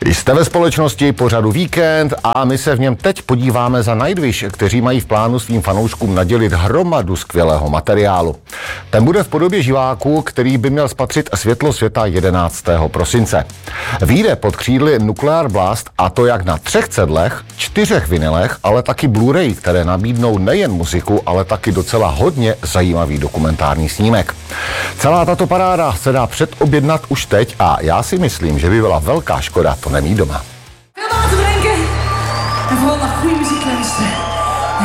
Jste ve společnosti pořadu Víkend a my se v něm teď podíváme za Nightwish, kteří mají v plánu svým fanouškům nadělit hromadu skvělého materiálu. Ten bude v podobě živáku, který by měl spatřit světlo světa 11. prosince. Vyjde pod křídly Nuclear Blast, a to jak na 3 cedlech, 4 vinylech, ale taky Blu-ray, které nabídnou nejen muziku, ale taky docela hodně zajímavý dokumentární snímek. Celá tato paráda se dá předobjednat už teď a já si myslím, že by byla velká škoda to nemít doma. Veel na te drinken en vooral naar goede muziek luisteren.